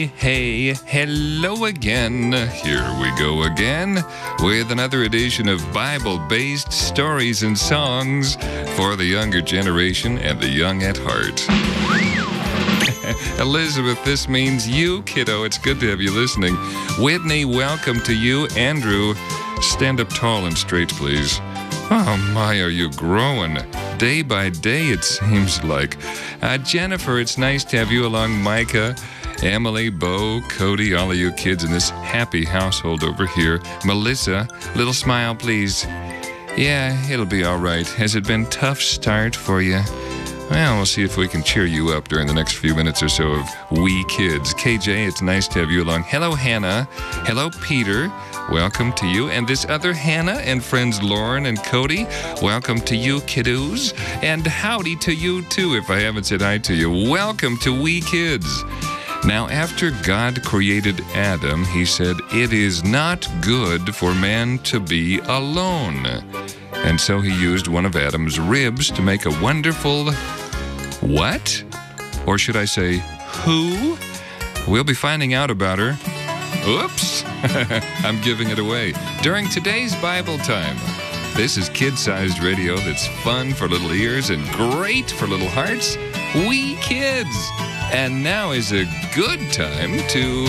Hey, hello again. Here we go again with another edition of Bible-based stories and songs for the younger generation and the young at heart. Elizabeth, this means you, kiddo. It's good to have you listening. Whitney, welcome to you. Andrew, stand up tall and straight, please. Oh, my, are you growing? Day by day, it seems like. Jennifer, it's nice to have you along. Micah, Emily, Bo, Cody, all of you kids in this happy household over here. Melissa, little smile, please. Yeah, it'll be all right. Has it been a tough start for you? Well, we'll see if we can cheer you up during the next few minutes or so of We Kids. KJ, it's nice to have you along. Hello, Hannah. Hello, Peter. Welcome to you. And this other Hannah and friends Lauren and Cody, welcome to you, kiddos. And howdy to you, too, if I haven't said hi to you. Welcome to We Kids. Now, after God created Adam, he said, "It is not good for man to be alone." And so he used one of Adam's ribs to make a wonderful what? Or should I say, who? We'll be finding out about her. Oops, I'm giving it away. During today's Bible time. This is kid-sized radio that's fun for little ears and great for little hearts. We Kids. And now is a good time to